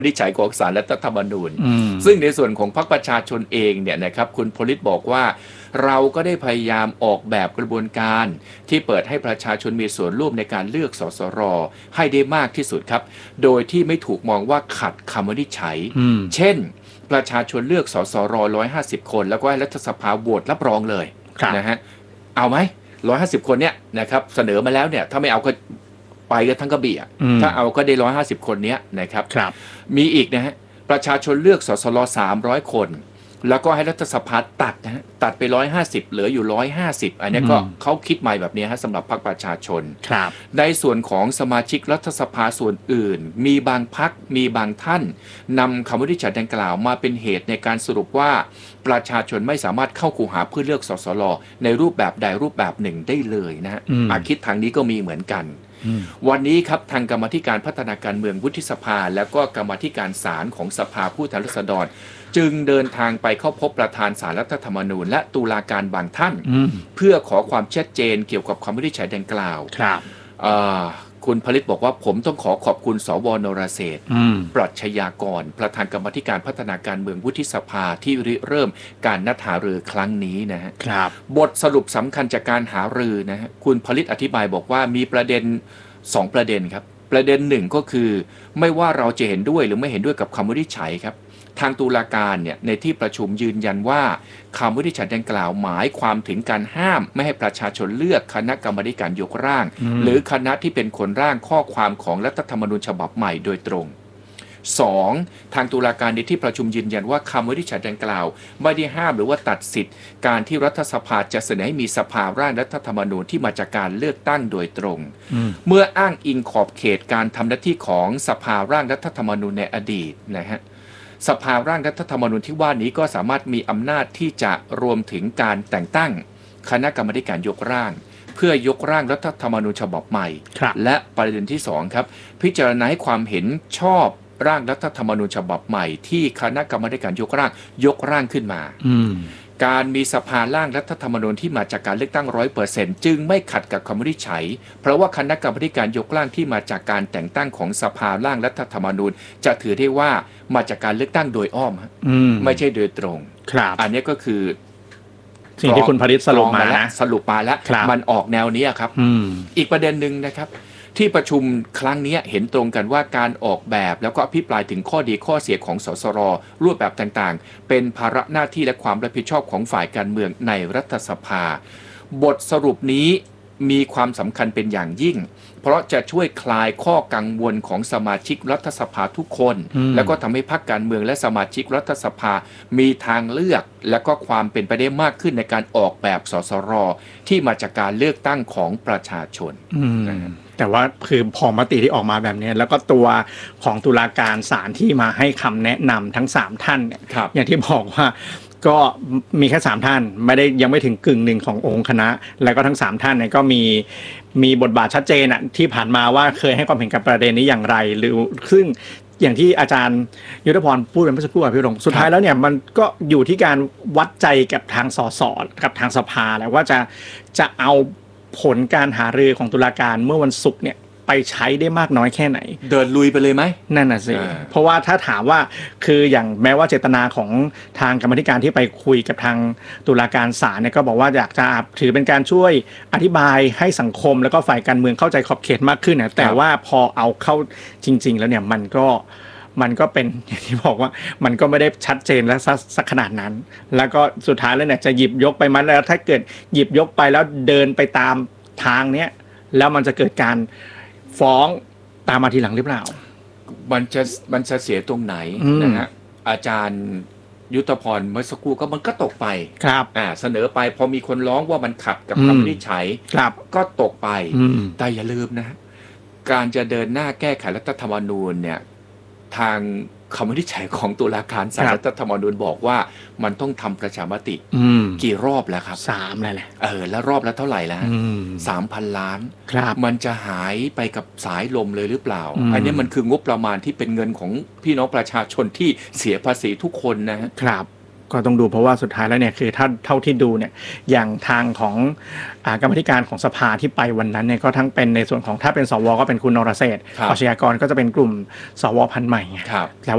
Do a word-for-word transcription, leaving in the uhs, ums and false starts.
วินิจฉัยของศาลรัฐธรรมนูญซึ่งในส่วนของพรรคประชาชนเองเนี่ยนะครับคุณพลิตบอกว่าเราก็ได้พยายามออกแบบกระบวนการที่เปิดให้ประชาชนมีส่วนร่วมในการเลือกสสรให้ได้มากที่สุดครับโดยที่ไม่ถูกมองว่าขัดคำวินิจฉัยเช่นประชาชนเลือกสสรหนึ่งร้อยห้าสิบคนแล้วก็ให้รัฐสภาโหวตรับรองเลยนะฮะเอาไหมหนึ่งร้อยห้าสิบคนเนี่ยนะครับเสนอมาแล้วเนี่ยถ้าไม่เอาก็ไปกันทั้งกระบี่ถ้าเอาก็ได้หนึ่งร้อยห้าสิบคนเนี้ยนะครับมีอีกนะฮะประชาชนเลือกสสรสามร้อยคนแล้วก็ให้รัฐสภาตัดนะฮะตัดไปหนึ่งร้อยห้าสิบเหลืออยู่หนึ่งร้อยห้าสิบอันนี้ก็เขาคิดใหม่แบบนี้ฮะสำหรับพรรคประชาชนในส่วนของสมาชิกรัฐสภาส่วนอื่นมีบางพรรคมีบางท่านนำคำวินิจฉัยดังกล่าวมาเป็นเหตุในการสรุปว่าประชาชนไม่สามารถเข้าคูหาเพื่อเลือกสสรในรูปแบบใดรูปแบบหนึ่งได้เลยนะฮะอาคิดทางนี้ก็มีเหมือนกันวันนี้ครับทางกรรมาธิการพัฒนาการเมืองวุฒิสภาและก็กรรมาธิการศาลของสภาผู้แทนราษฎรจึงเดินทางไปเข้าพบประธานศาลรัฐธรรมนูญและตุลาการบางท่านเพื่อขอความชัดเจนเกี่ยวกับคำวินิจฉัยดังกล่าวคุณผลิตบอกว่าผมต้องขอขอบคุณสว.นรเศรษฐ์ปรัชญากรประธานกรรมาธิการพัฒนาการเมืองวุฒิสภาที่ริเริ่มการนัดหารือครั้งนี้นะฮะบทสรุปสำคัญจากการหารือนะฮะคุณผลิตอธิบายบอกว่ามีประเด็นสองประเด็นครับประเด็นหนึ่งก็คือไม่ว่าเราจะเห็นด้วยหรือไม่เห็นด้วยกับคำวินิจฉัยครับทางตุลาการเนี่ยในที่ประชุมยืนยันว่าคำวินิจฉัยดังกล่าวหมายความถึงการห้ามไม่ให้ประชาชนเลือกคณะกรรมาธิการยกร่างหรือคณะที่เป็นคนร่างข้อความของรัฐธรรมนูญฉบับใหม่โดยตรงสองทางตุลาการในที่ประชุมยืนยันว่าคำวินิจฉัยดังกล่าวไม่ได้ห้ามหรือว่าตัดสิทธิ์การที่รัฐสภาจะเสนอให้มีสภาร่างรัฐธรรมนูญที่มาจากการเลือกตั้งโดยตรงเมื่ออ้างอิงขอบเขตการทำหน้าที่ของสภาร่างรัฐธรรมนูญในอดีตนะฮะสภาร่างรัฐธรรมนูญที่ว่านี้ก็สามารถมีอำนาจที่จะรวมถึงการแต่งตั้งคณะกรรมาธิการยกร่างเพื่อยกร่างรัฐธรรมนูญฉบับใหม่และประเด็นที่สองครับพิจารณาให้ความเห็นชอบร่างรัฐธรรมนูญฉบับใหม่ที่คณะกรรมาธิการยกร่างยกร่างขึ้นมาการมีสภาร่างรัฐธรรมนูญที่มาจากการเลือกตั้ง ร้อยเปอร์เซ็นต์ จึงไม่ขัดกับคำวินิจฉัยเพราะว่าคณะกรรมาธิการยกร่างที่มาจากการแต่งตั้งของสภาร่างรัฐธรรมนูญจะถือได้ว่ามาจากการเลือกตั้งโดยอ้อมไม่ใช่โดยตรงอันนี้ก็คือสิ่งที่คุณผลิตสรุปมาแล้วสรุปมาแล้วมันออกแนวนี้ครับอีกประเด็นหนึ่งนะครับที่ประชุมครั้งนี้เห็นตรงกันว่าการออกแบบแล้วก็อภิปรายถึงข้อดีข้อเสียของสสรรูปแบบต่างๆเป็นภาระหน้าที่และความรับผิดชอบของฝ่ายการเมืองในรัฐสภาบทสรุปนี้มีความสำคัญเป็นอย่างยิ่งเพราะจะช่วยคลายข้อกังวลของสมาชิกรัฐสภาทุกคนแล้วก็ทำให้พรรคการเมืองและสมาชิกรัฐสภามีทางเลือกและก็ความเป็นไปได้มากขึ้นในการออกแบบสสรที่มาจากการเลือกตั้งของประชาชนแต่ว่าคือพอมติที่ออกมาแบบนี้แล้วก็ตัวของตุลาการศาลที่มาให้คำแนะนำทั้งสามท่านเนี่ยอย่างที่บอกว่าก็มีแค่สามท่านไม่ได้ยังไม่ถึงกึ่งหนึ่งขององค์คณะแล้วก็ทั้งสามท่านเนี่ยก็มีมีบทบาทชัดเจนอ่ะที่ผ่านมาว่าเคยให้ความเห็นกับประเด็นนี้อย่างไรหรือซึ่งอย่างที่อาจารย์ยุทธพรพูดเป็นเมื่อสักครู่พี่รงสุดท้ายแล้วเนี่ยมันก็อยู่ที่การวัดใจกับทางสสกับทางสภาแล้วว่าจะจะเอาผลการหารือของตุลาการเมื่อวันศุกร์เนี่ยไปใช้ได้มากน้อยแค่ไหนเดินลุยไปเลยไหมนั่นน่ะสิเพราะว่าถ้าถามว่าคืออย่างแม้ว่าเจตนาของทางกรรมธิการที่ไปคุยกับทางตุลาการศาลเนี่ยก็บอกว่าอยากจะถือเป็นการช่วยอธิบายให้สังคมแล้วก็ฝ่ายการเมืองเข้าใจขอบเขตมากขึ้นนะแต่ว่าพอเอาเข้าจริงๆแล้วเนี่ยมันก็มันก็เป็นอย่างที่บอกว่ามันก็ไม่ได้ชัดเจนและสักขนาดนั้นแล้วก็สุดท้ายแล้วเนี่ยจะหยิบยกไปมันแล้วถ้าเกิดหยิบยกไปแล้วเดินไปตามทางเนี้ยแล้วมันจะเกิดการฟ้องตามมาทีหลังหรือเปล่ามันจะมันจะเสียตรงไหนนะฮะอาจารย์ยุทธพรเมื่อสักครู่ก็มันก็ตกไปครับอ่าเสนอไปพอมีคนร้องว่ามันขัดกับคำวินิจฉัยก็ตกไปแต่อย่าลืมนะการจะเดินหน้าแก้ไขรัฐธรรมนูญเนี่ยทางคำวินิจฉัยของตุลาการศาลรัฐธรรมนูญบอกว่ามันต้องทำประชามติกี่รอบแล้วครับสามแล้วแหละเออแล้วรอบแล้วเท่าไหร่แล้วสามพันล้านมันจะหายไปกับสายลมเลยหรือเปล่าอันนี้มันคืองบประมาณที่เป็นเงินของพี่น้องประชาชนที่เสียภาษีทุกคนนะครับก็ต้องดูเพราะว่าสุดท้ายแล้วเนี่ยคือถ้าเท่าที่ดูเนี่ยอย่างทางของกรรมธิการของสภาที่ไปวันนั้นเนี่ยก็ทั้งเป็นในส่วนของถ้าเป็นสวก็เป็นคุณนรเศรษฐ์ปรัชญากรก็จะเป็นกลุ่มสวพันธุ์ใหม่แต่